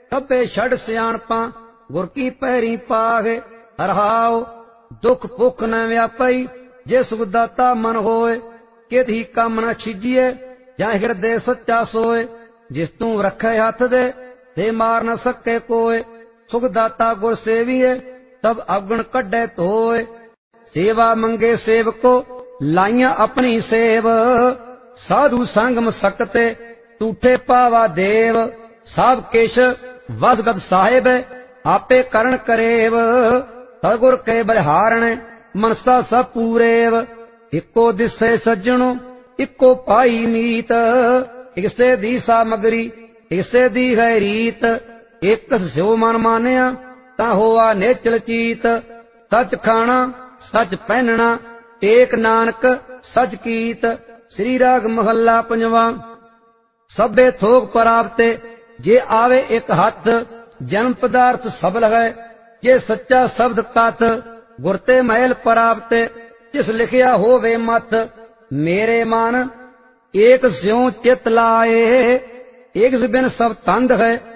कब्बे छड़ सियाणपां गुर की पैरी पागे। हरहाओ दुख भुख न व्यापई जे सुखदाता मन होए। कित ही कम न छिजिए जां हिरदे सच्चा सोए। जिस तू रखे हथ दे ते मार न सके कोय। सुखदाता गुर सेविए तब अवगुण कड्डे धोए। सेवा मंगे सेवको लाइया अपनी सेव। साधु संगम सकते टूठे पावा देव। सब किश वसगत साहिब आपे करण करेव। सतगुर के बलिहारण मनसा सब पूरेव। इको दिसे सज्जणो इको पाई मीत। इसे दी सामग्री इसे दी है रीत। एक स्यो मन मानिया ता होआ नेचल चीत। सच खाना सच पहनना टेक नानक सच कीत। श्री राग महला पंजवा। सभे थोक परावते जे आवे एक हथ। जन्म पदार्थ सबल है जे सच्चा शब्द कथ। गुरते महल परावते जिस लिखिया होवे मथ। मेरे मन एक स्यों चित लाए एक बिन सब तंद है।